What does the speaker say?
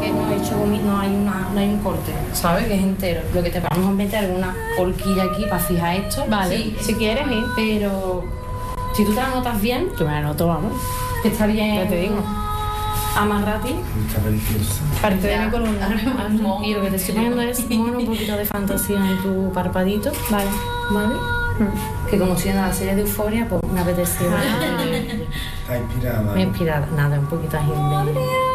que no he hecho no hay un corte, ¿sabes? Que es entero. Lo que te vamos a meter una horquilla aquí para fijar esto. Vale, sí, si quieres, ¿eh? pero si tú te la notas bien, Yo me la noto, vamos. que está bien. Ya te digo. Amarrati. Está preciosa. Parte de mi columna. Y lo que te estoy poniendo es mono un poquito de fantasía en tu parpadito. Vale. ¿Vale? Que como siendo la serie de Euforia, pues me apetecía. Está inspirada. Me he inspirado, nada, un poquito agilde.